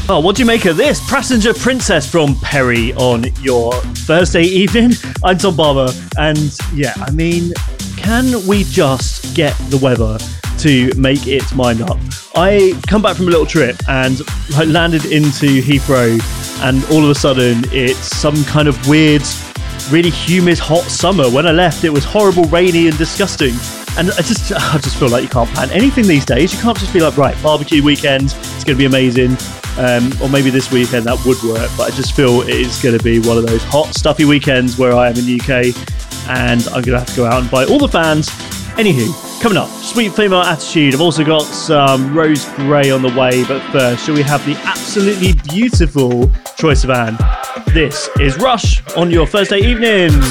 Oh, what do you make of this? Passenger Princess from Perry on your Thursday evening. I'm Tom Barber, and yeah, I mean, can we just get the weather to make its mind up? I come back from a little trip and I landed into Heathrow, and all of a sudden it's some kind of weird, really humid, hot summer. When I left, it was horrible, rainy and disgusting. And I just feel like you can't plan anything these days. You can't just be like, right, barbecue weekend, it's going to be amazing. Or maybe this weekend that would work, but I just feel it is going to be one of those hot, stuffy weekends where I am in the UK, and I'm going to have to go out and buy all the fans. Anywho, coming up, Sweet Female Attitude. I've also got some Rose Grey on the way, but first, shall we have the absolutely beautiful Troye Sivan? This is Rush on your Thursday evening.